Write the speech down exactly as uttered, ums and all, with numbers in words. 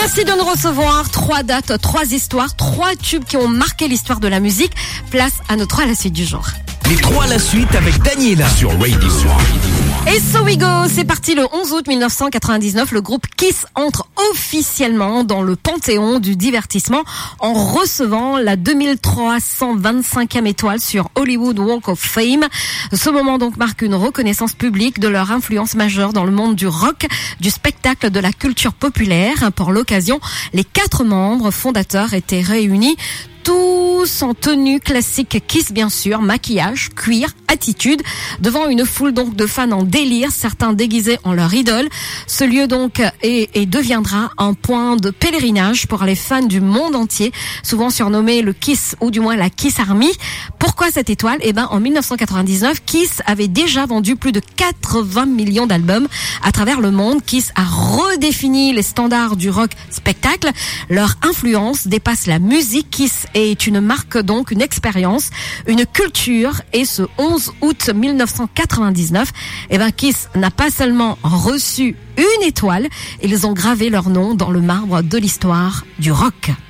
Merci de nous recevoir. Trois dates, trois histoires, trois tubes qui ont marqué l'histoire de la musique. Place à nos trois à la suite du jour. Les trois à la suite avec Daniela sur Radio. Et so we go, c'est parti le onze août mille neuf cent quatre-vingt-dix-neuf. Le groupe Kiss entre officiellement dans le panthéon du divertissement en recevant la deux mille trois cent vingt-cinquième étoile sur Hollywood Walk of Fame. Ce moment donc marque une reconnaissance publique de leur influence majeure dans le monde du rock, du spectacle, de la culture populaire. Pour l'occasion, les quatre membres fondateurs étaient réunis, tous en tenue classique Kiss bien sûr, maquillage, cuir, attitude, devant une foule donc de fans en délire, certains déguisés en leur idole. Ce lieu donc est et deviendra un point de pèlerinage pour les fans du monde entier, souvent surnommé le Kiss ou du moins la Kiss Army. Pourquoi cette étoile? Eh ben, en mille neuf cent quatre-vingt-dix-neuf, Kiss avait déjà vendu plus de quatre-vingts millions d'albums à travers le monde. Kiss a redéfini les standards du rock spectacle. Leur influence dépasse la musique. Kiss est une marque donc, une expérience, une culture. Et ce onze août mille neuf cent quatre-vingt-dix-neuf, eh ben, Kiss n'a pas seulement reçu une étoile, ils ont gravé leur nom dans le marbre de l'histoire du rock.